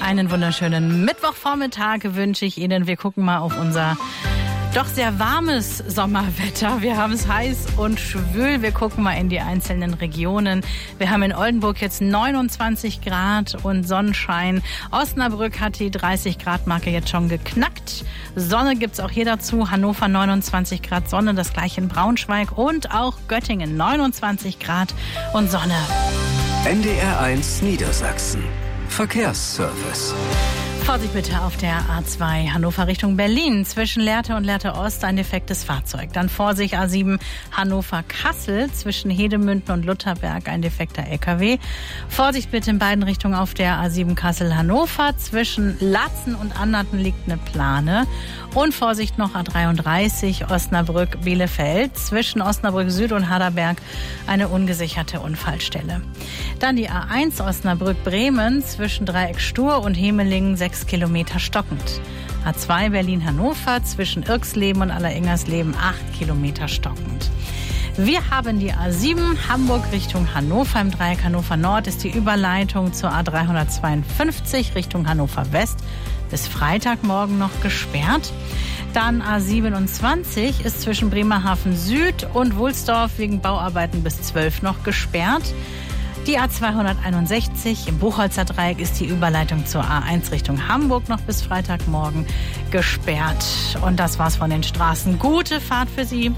Einen wunderschönen Mittwochvormittag wünsche ich Ihnen. Wir gucken mal auf unser doch sehr warmes Sommerwetter. Wir haben es heiß und schwül. Wir gucken mal in die einzelnen Regionen. Wir haben in Oldenburg jetzt 29 Grad und Sonnenschein. Osnabrück hat die 30-Grad-Marke jetzt schon geknackt. Sonne gibt's auch hier dazu. Hannover 29 Grad Sonne, das gleiche in Braunschweig und auch Göttingen 29 Grad und Sonne. NDR1 Niedersachsen. Verkehrsservice. Vorsicht bitte auf der A2 Hannover Richtung Berlin. Zwischen Lehrte und Lehrte Ost ein defektes Fahrzeug. Dann Vorsicht A7 Hannover-Kassel. Zwischen Hedemünden und Lutherberg ein defekter LKW. Vorsicht bitte in beiden Richtungen auf der A7 Kassel-Hannover. Zwischen Latzen und Annerten liegt eine Plane. Und Vorsicht noch A33 Osnabrück-Bielefeld. Zwischen Osnabrück Süd und Harderberg eine ungesicherte Unfallstelle. Dann die A1 Osnabrück-Bremen zwischen Dreieck Stur und Hemelingen 6 Kilometer stockend. A2 Berlin-Hannover zwischen Irxleben und Allerengersleben 8 Kilometer stockend. Wir haben die A7 Hamburg Richtung Hannover. Im Dreieck Hannover Nord ist die Überleitung zur A352 Richtung Hannover West bis Freitagmorgen noch gesperrt. Dann A27 ist zwischen Bremerhaven Süd und Wulsdorf wegen Bauarbeiten bis 12 noch gesperrt. Die A261 im Buchholzer Dreieck ist die Überleitung zur A1 Richtung Hamburg noch bis Freitagmorgen gesperrt. Und das war's von den Straßen. Gute Fahrt für Sie.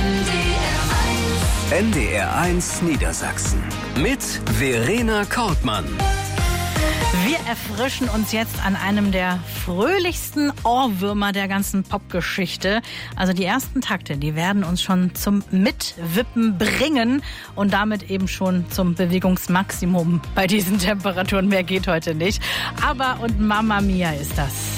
NDR1 Niedersachsen mit Verena Kortmann. Wir erfrischen uns jetzt an einem der fröhlichsten Ohrwürmer der ganzen Popgeschichte. Also die ersten Takte, die werden uns schon zum Mitwippen bringen und damit eben schon zum Bewegungsmaximum bei diesen Temperaturen. Mehr geht heute nicht. Aber und Mamma Mia ist das.